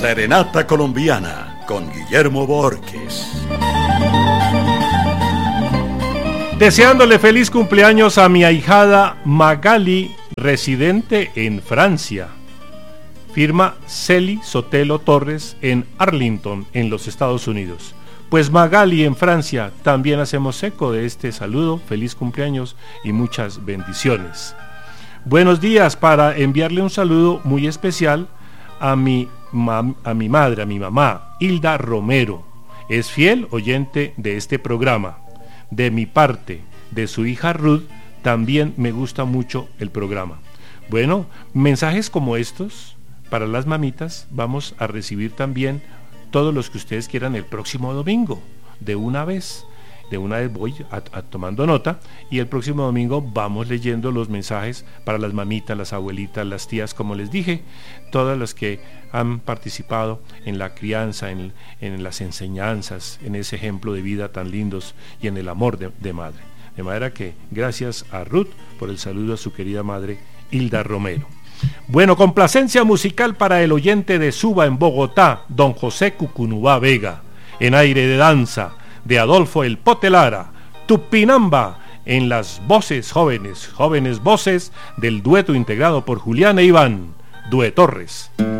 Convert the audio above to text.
Serenata Colombiana con Guillermo Borges. Deseándole feliz cumpleaños a mi ahijada Magali, residente en Francia. Firma Celi Sotelo Torres en Arlington, en los Estados Unidos. Pues Magali en Francia, también hacemos eco de este saludo, feliz cumpleaños y muchas bendiciones. Buenos días, para enviarle un saludo muy especial a mi madre, a mi mamá, Hilda Romero. Es fiel oyente de este programa. De mi parte, de su hija Ruth, también me gusta mucho el programa. Bueno, mensajes como estos para las mamitas vamos a recibir también todos los que ustedes quieran el próximo domingo, de una vez voy tomando nota, y el próximo domingo vamos leyendo los mensajes para las mamitas, las abuelitas, las tías, como les dije, todas las que han participado en la crianza, en las enseñanzas, en ese ejemplo de vida tan lindos y en el amor de madre. De manera que gracias a Ruth por el saludo a su querida madre Hilda Romero. Bueno, complacencia musical para el oyente de Suba en Bogotá, don José Cucunubá Vega, en Aire de Danza, de Adolfo El Pote Lara, Tupinamba, en las voces jóvenes voces del dueto integrado por Julián e Iván, Due Torres.